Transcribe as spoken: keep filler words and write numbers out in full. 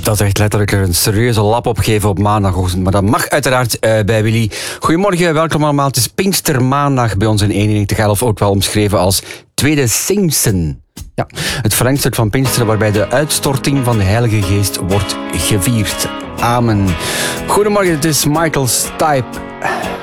Dat is echt letterlijk een serieuze lap opgeven op maandagochtend. Maar dat mag uiteraard uh, bij Willy. Goedemorgen, welkom allemaal. Het is Pinkstermaandag bij ons in eenennegentig elf, ook wel omschreven als Tweede Singsten. Ja, het verlengstuk van Pinksteren waarbij de uitstorting van de Heilige Geest wordt gevierd. Amen. Goedemorgen, het is Michael Stipe.